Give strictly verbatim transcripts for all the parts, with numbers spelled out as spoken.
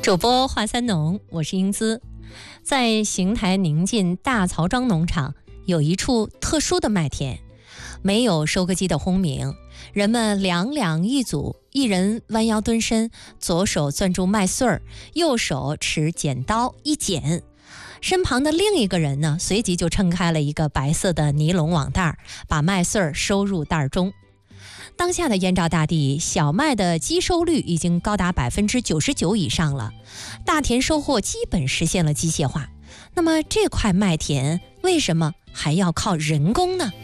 主播华三农，我是英姿。在邢台宁晋大曹庄农场有一处特殊的麦田，没有收割机的轰鸣，人们两两一组，一人弯腰蹲身，左手攥住麦穗儿，右手持剪刀一剪，身旁的另一个人呢，随即就撑开了一个白色的尼龙网袋，把麦穗儿收入袋中。当下的燕赵大地小麦的基收率已经高达百分之九十九以上了，大田收获基本实现了机械化。那么这块麦田为什么还要靠人工呢？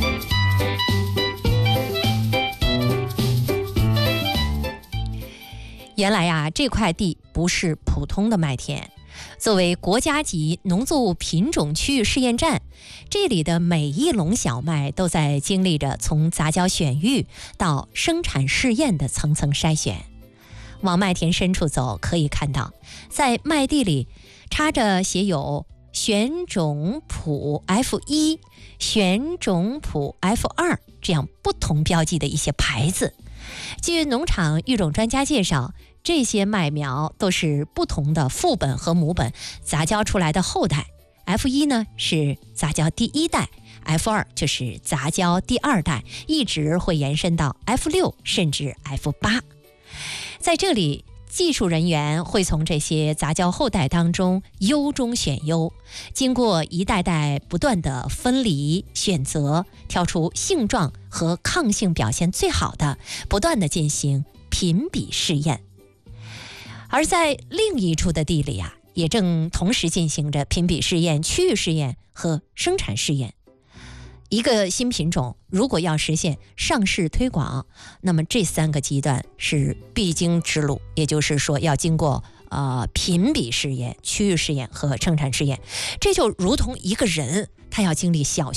原来呀，这块地不是普通的麦田。作为国家级农作物品种区域试验站，这里的每一垄小麦都在经历着从杂交选育到生产试验的层层筛选。往麦田深处走，可以看到在麦地里插着写有选种谱 F 一、选种谱 F 二 这样不同标记的一些牌子。据农场育种专家介绍，这些麦苗都是不同的父本和母本杂交出来的后代。 F 一 呢是杂交第一代， F 二 就是杂交第二代，一直会延伸到 F 六 甚至 F 八。在这里，技术人员会从这些杂交后代当中优中选优，经过一代代不断的分离选择，挑出性状和抗性表现最好的，不断的进行品比试验。而在另一处的地里啊，也正同时进行着品比试验、区域试验和生产试验。一个新品种如果要实现上市推广，那么这三个阶段是必经之路，也就是说要经过呃品比试验、区域试验和生产试验。这就如同一个人，他要经历小